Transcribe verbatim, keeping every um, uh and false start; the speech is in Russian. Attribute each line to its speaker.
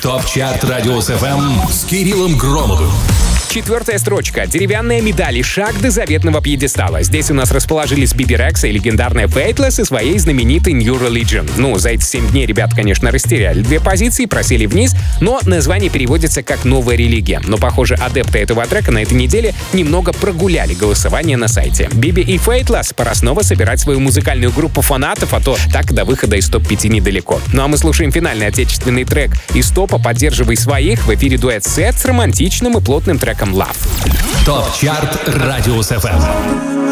Speaker 1: ТОП-чарт Радиус эф эм с Кириллом Громовым.
Speaker 2: Четвертая строчка. Деревянная медаль и шаг до заветного пьедестала. Здесь у нас расположились Биби Рекса и легендарная Faithless и своей знаменитой New Religion. Ну, за эти семь дней ребята, конечно, растеряли две позиции, просели вниз, но название переводится как «Новая религия». Но, похоже, адепты этого трека на этой неделе немного прогуляли голосование на сайте. Биби и Faithless, пора снова собирать свою музыкальную группу фанатов, а то так до выхода из топ пять недалеко. Ну а мы слушаем финальный отечественный трек из топа «Поддерживай своих». В эфире дуэт Сет с романтичным и плотным треком «Love».
Speaker 1: ТОП-чарт Радиус эф эм.